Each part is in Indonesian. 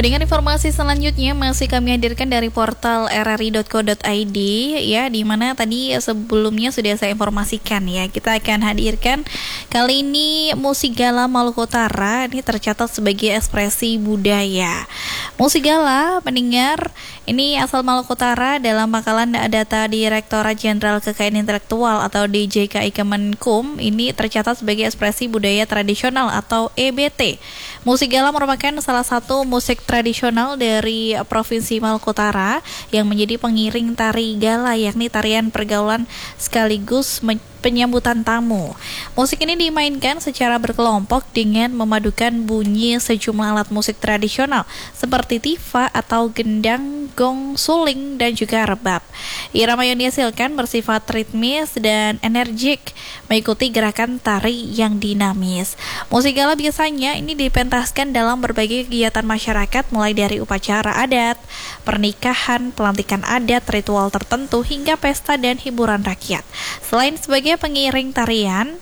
Dengan informasi selanjutnya masih kami hadirkan dari portal rri.co.id ya, di mana tadi sebelumnya sudah saya informasikan ya. Kita akan hadirkan kali ini musik gala Maluku Utara ini tercatat sebagai ekspresi budaya. Musik gala pendengar ini asal Maluku Utara dalam bakalan data Direktorat Jenderal Kekayaan Intelektual atau DJKI Kemenkum ini tercatat sebagai ekspresi budaya tradisional atau EBT. Musik gala merupakan salah satu musik tradisional dari Provinsi Maluku Utara yang menjadi pengiring tari gala, yakni tarian pergaulan sekaligus penyambutan tamu. Musik ini dimainkan secara berkelompok dengan memadukan bunyi sejumlah alat musik tradisional seperti tifa atau gendang, gong, suling, dan juga rebab. Irama yang dihasilkan bersifat ritmis dan energik, mengikuti gerakan tari yang dinamis. Musik gala biasanya ini dipentaskan dalam berbagai kegiatan masyarakat, mulai dari upacara adat, pernikahan, pelantikan adat, ritual tertentu, hingga pesta dan hiburan rakyat. Selain sebagai pengiring tarian,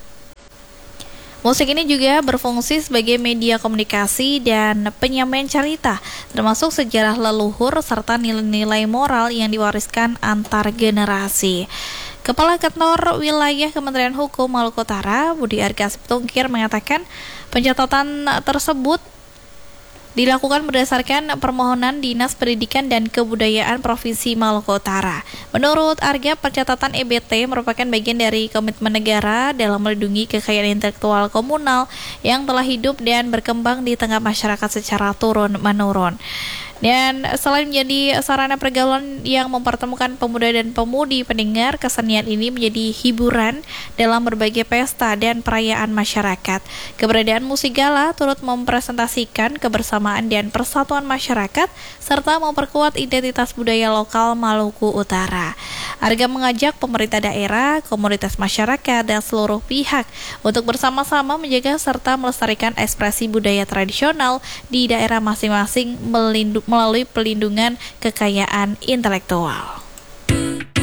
musik ini juga berfungsi sebagai media komunikasi dan penyampaian cerita, termasuk sejarah leluhur serta nilai-nilai moral yang diwariskan antar generasi. Kepala Kantor Wilayah Kementerian Hukum Maluku Utara, Budi Arga Siptungkir, mengatakan pencatatan tersebut dilakukan berdasarkan permohonan Dinas Pendidikan dan Kebudayaan Provinsi Maluku Utara. Menurut Arga, pencatatan EBT merupakan bagian dari komitmen negara dalam melindungi kekayaan intelektual komunal yang telah hidup dan berkembang di tengah masyarakat secara turun-menurun. Dan selain menjadi sarana pergaulan yang mempertemukan pemuda dan pemudi, pendengar, kesenian ini menjadi hiburan dalam berbagai pesta dan perayaan masyarakat. Keberadaan musik gala turut mempresentasikan kebersamaan dan persatuan masyarakat serta memperkuat identitas budaya lokal Maluku Utara. Arga mengajak pemerintah daerah, komunitas masyarakat, dan seluruh pihak untuk bersama-sama menjaga serta melestarikan ekspresi budaya tradisional di daerah masing-masing melalui pelindungan kekayaan intelektual.